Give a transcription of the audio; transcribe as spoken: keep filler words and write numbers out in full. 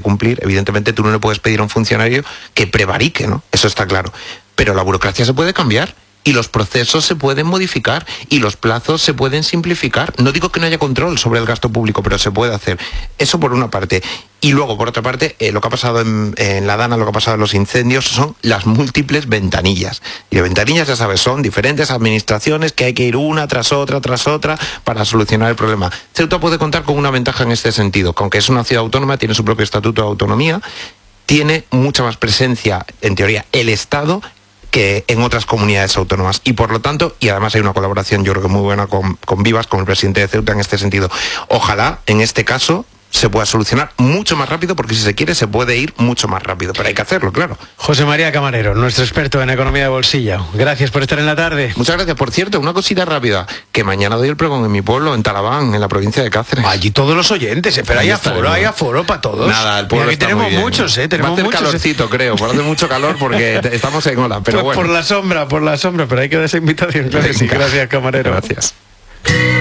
cumplir, evidentemente tú no le puedes pedir a un funcionario que prevarique, ¿no? Eso está claro. Pero la burocracia se puede cambiar. Y los procesos se pueden modificar y los plazos se pueden simplificar. No digo que no haya control sobre el gasto público, pero se puede hacer. Eso por una parte. Y luego, por otra parte, eh, lo que ha pasado en, en la Dana, lo que ha pasado en los incendios, son las múltiples ventanillas. Y las ventanillas, ya sabes, son diferentes administraciones que hay que ir una tras otra, tras otra, para solucionar el problema. Ceuta puede contar con una ventaja en este sentido, que aunque es una ciudad autónoma, tiene su propio estatuto de autonomía, tiene mucha más presencia, en teoría, el Estado, que en otras comunidades autónomas. Y por lo tanto, y además hay una colaboración yo creo que muy buena con, con Vivas, con el presidente de Ceuta en este sentido. Ojalá, en este caso, se pueda solucionar mucho más rápido, porque si se quiere se puede ir mucho más rápido, pero hay que hacerlo, claro. José María Camarero, nuestro experto en economía de bolsillo. Gracias por estar en la tarde. Muchas gracias. Por cierto, una cosita rápida, que mañana doy el pregón en mi pueblo, en Talabán, en la provincia de Cáceres. Allí todos los oyentes, ¿eh? Pero hay aforo, hay aforo para todos. Nada, el pueblo aquí está tenemos muy bien. muchos, ¿eh? Tenemos Va a hacer muchos, calorcito, ¿eh? creo, por hacer mucho calor porque estamos en ola, pero pues bueno. Por la sombra, por la sombra, pero hay que dar esa invitación, claro que sí. Gracias, Camarero. Gracias.